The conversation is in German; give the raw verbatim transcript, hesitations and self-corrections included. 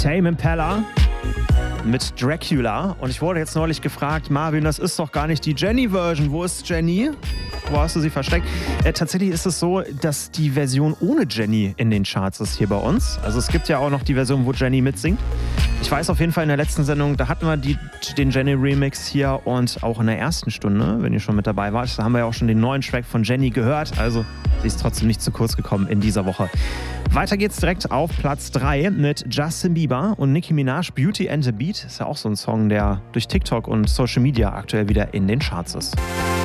Tame Impala mit Dracula. Und ich wurde jetzt neulich gefragt, Marvin, das ist doch gar nicht die Jenny-Version. Wo ist Jenny? Wo hast du sie versteckt? Äh, tatsächlich ist es so, dass die Version ohne Jenny in den Charts ist hier bei uns. Also es gibt ja auch noch die Version, wo Jenny mitsingt. Ich weiß auf jeden Fall, in der letzten Sendung, da hatten wir die, den Jenny-Remix hier und auch in der ersten Stunde, wenn ihr schon mit dabei wart, da haben wir ja auch schon den neuen Track von Jenny gehört. Also sie ist trotzdem nicht zu kurz gekommen in dieser Woche. Weiter geht's direkt auf Platz drei mit Justin Bieber und Nicki Minaj, Beauty and the Beat. Ist ja auch so ein Song, der durch TikTok und Social Media aktuell wieder in den Charts ist.